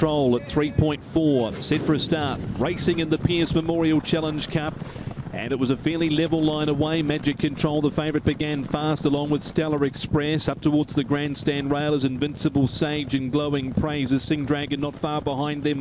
Control at 3.4, set for a start. Racing in the Pierce Memorial Challenge Cup. And it was a fairly level line away. Magic Control, the favourite, began fast along with Stellar Express. Up towards the grandstand rail is Invincible Sage and Glowing Praises. Sing Dragon not far behind them.